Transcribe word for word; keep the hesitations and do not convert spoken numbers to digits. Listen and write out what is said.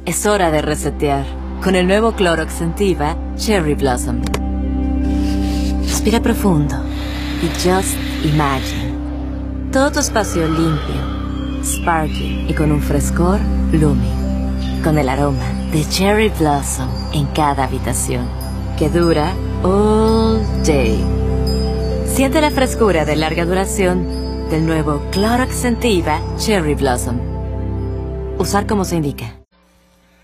Es hora de resetear con el nuevo Clorox Scentiva Cherry Blossom. Respira profundo y just imagine. Todo tu espacio limpio, sparkly y con un frescor blooming. Con el aroma de Cherry Blossom en cada habitación, que dura all day. Siente la frescura de larga duración del nuevo Clorox Scentiva Cherry Blossom. Usar como se indica.